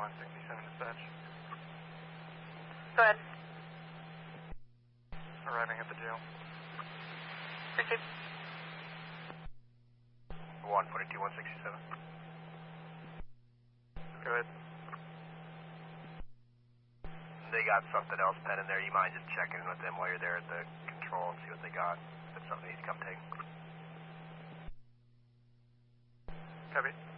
167 dispatch. Go ahead. Arriving at the jail. Received. 142, 167. Go ahead. They got something else pen in there. You mind just checking with them while you're there at the control and see what they got? If it's something you need to come take. Copy.